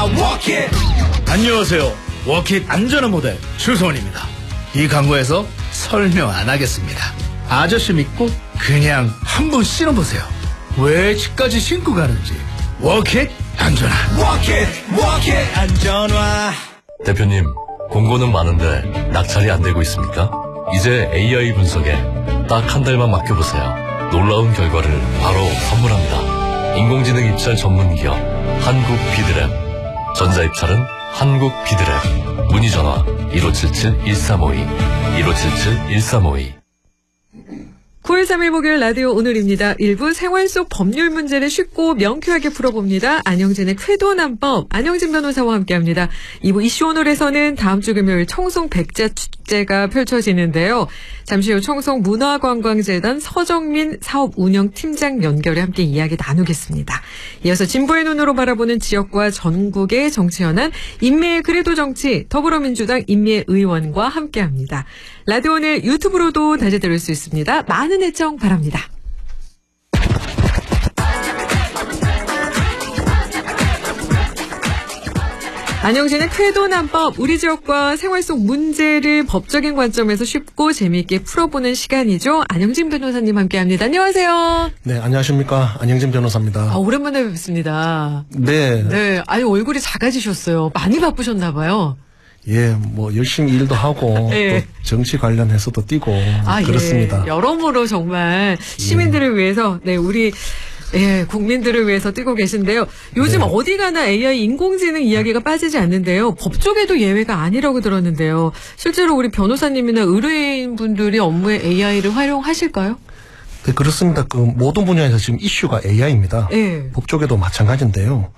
walk it. 안녕하세요. 워킷 안전한 모델 추소원입니다. 이 광고에서 설명 안 하겠습니다. 아저씨 믿고 그냥 한번 신어보세요. 왜 집까지 신고 가는지. 워킷 안전한. 워킷 안전화. 대표님, 공고는 많은데 낙찰이 안 되고 있습니까? 이제 AI 분석에 딱 한 달만 맡겨보세요. 놀라운 결과를 바로 선물합니다. 인공지능 입찰 전문 기업 한국비드랩. 전자입찰은 한국비드랩. 문의 전화 1577-1352 1577-1352. 9월 3일 목요일 라디오 오늘입니다. 일부 생활 속 법률 문제를 쉽고 명쾌하게 풀어봅니다. 안영진의 쾌도난법, 안영진 변호사와 함께합니다. 2부 이슈 오늘에서는 다음 주 금요일 청송 백자 축제가 펼쳐지는데요. 잠시 후 청송 문화관광재단 서정민 사업운영팀장 연결해 함께 이야기 나누겠습니다. 이어서 진보의 눈으로 바라보는 지역과 전국의 정치 현안, 인미의 그래도 정치, 더불어민주당 인미의 의원과 함께합니다. 라디오 오늘 유튜브로도 다시 들을 수 있습니다. 많은 애청 바랍니다. 안영진의 쾌도난법, 우리 지역과 생활 속 문제를 법적인 관점에서 쉽고 재미있게 풀어보는 시간이죠. 안영진 변호사님 함께합니다. 안녕하세요. 네, 안녕하십니까. 안영진 변호사입니다. 오랜만에 뵙습니다. 네. 네, 아유 얼굴이 작아지셨어요. 많이 바쁘셨나 봐요. 예, 뭐 열심히 일도 하고 예. 또 정치 관련해서도 뛰고 그렇습니다. 예, 여러모로 정말 시민들을 위해서, 네, 우리 국민들을 위해서 뛰고 계신데요. 요즘 어디 가나 AI 인공지능 이야기가 빠지지 않는데요. 법 쪽에도 예외가 아니라고 들었는데요. 실제로 우리 변호사님이나 의뢰인분들이 업무에 AI를 활용하실까요? 네, 그렇습니다. 그 모든 분야에서 지금 이슈가 AI입니다. 예. 법 쪽에도 마찬가지인데요.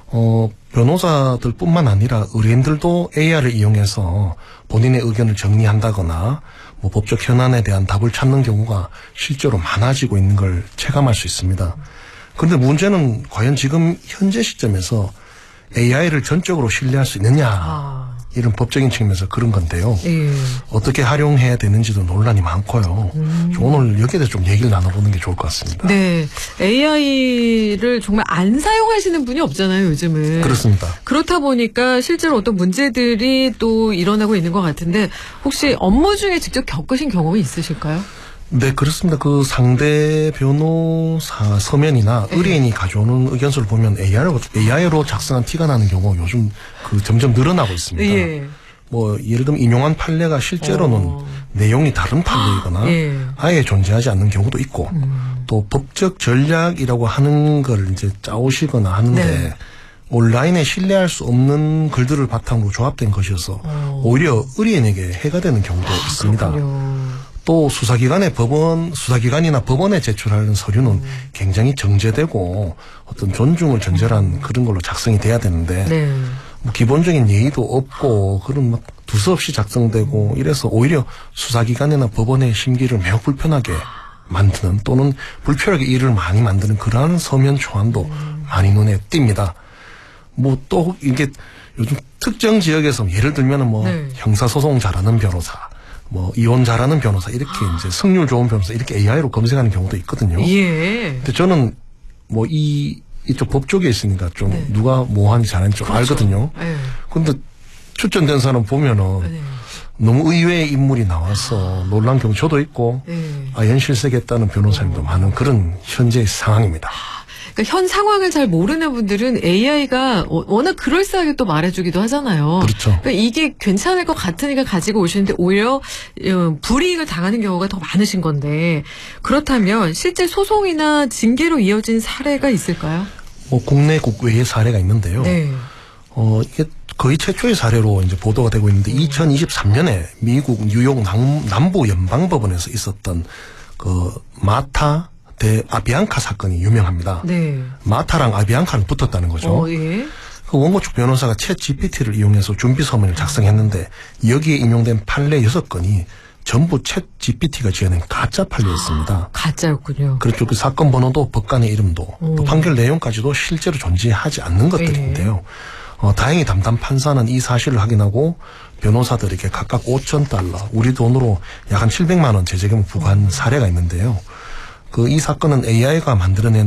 변호사들뿐만 아니라 의뢰인들도 AI를 이용해서 본인의 의견을 정리한다거나 뭐 법적 현안에 대한 답을 찾는 경우가 실제로 많아지고 있는 걸 체감할 수 있습니다. 그런데 문제는 과연 지금 현재 시점에서 AI를 전적으로 신뢰할 수 있느냐, 이런 법적인 측면에서 그런 건데요. 예. 어떻게 활용해야 되는지도 논란이 많고요. 오늘 여기에 대해서 좀 얘기를 나눠보는 게 좋을 것 같습니다. 네, AI를 정말 안 사용하시는 분이 없잖아요, 요즘은. 그렇습니다. 그렇다 보니까 실제로 어떤 문제들이 또 일어나고 있는 것 같은데, 혹시 업무 중에 직접 겪으신 경험이 있으실까요? 네, 그렇습니다. 그 상대 변호사 서면이나 의뢰인이 가져오는 의견서를 보면 AI로 작성한 티가 나는 경우가 요즘 점점 늘어나고 있습니다. 예. 뭐 예를 들면 인용한 판례가 실제로는 내용이 다른 판례이거나 예. 아예 존재하지 않는 경우도 있고 또 법적 전략이라고 하는 걸 이제 짜오시거나 하는데 네. 온라인에 신뢰할 수 없는 글들을 바탕으로 조합된 것이어서 오히려 의뢰인에게 해가 되는 경우도 있습니다. 그렇군요. 또 수사기관이나 법원에 제출하는 서류는 굉장히 정제되고 어떤 존중을 전제로 한 그런 걸로 작성이 돼야 되는데 네. 뭐 기본적인 예의도 없고 그런 막 두서없이 작성되고 이래서 오히려 수사기관이나 법원의 심기를 매우 불편하게 만드는 또는 불필요하게 일을 많이 만드는 그러한 서면 초안도 많이 눈에 띕니다. 뭐 또 이게 요즘 특정 지역에서 예를 들면은 뭐 네. 형사소송 잘하는 변호사, 뭐 이혼 잘하는 변호사 이렇게 이제 승률 좋은 변호사 이렇게 AI로 검색하는 경우도 있거든요. 예. 근데 저는 뭐 이쪽 법 쪽에 있으니까 좀 네. 누가 뭐 하는지 잘하는지 좀 그렇죠. 알거든요. 예. 근데 출전된 사람 보면은 네. 너무 의외의 인물이 나와서 놀란 경우 저도 있고 예. 연실색했다는 변호사님도 많은 그런 현재의 상황입니다. 그러니까 현 상황을 잘 모르는 분들은 AI가 워낙 그럴싸하게 또 말해주기도 하잖아요. 그렇죠. 그러니까 이게 괜찮을 것 같으니까 가지고 오시는데 오히려 불이익을 당하는 경우가 더 많으신 건데, 그렇다면 실제 소송이나 징계로 이어진 사례가 있을까요? 뭐 국내 국외의 사례가 있는데요. 네. 이게 거의 최초의 사례로 이제 보도가 되고 있는데 2023년에 미국 뉴욕 남부 연방법원에서 있었던 그 마타 대 아비앙카 사건이 유명합니다. 네. 마타랑 아비앙카는 붙었다는 거죠. 예. 그 원고 측 변호사가 챗 GPT를 이용해서 준비 서면을 작성했는데 여기에 인용된 판례 6건이 전부 챗 GPT가 지어낸 가짜 판례였습니다. 가짜였군요. 그렇죠. 그 사건 번호도 법관의 이름도 또 판결 내용까지도 실제로 존재하지 않는 것들인데요. 다행히 담당 판사는 이 사실을 확인하고 변호사들에게 각각 $5,000, 우리 돈으로 약 한 700만 원 제재금을 부과한 사례가 있는데요. 이 사건은 AI가 만들어낸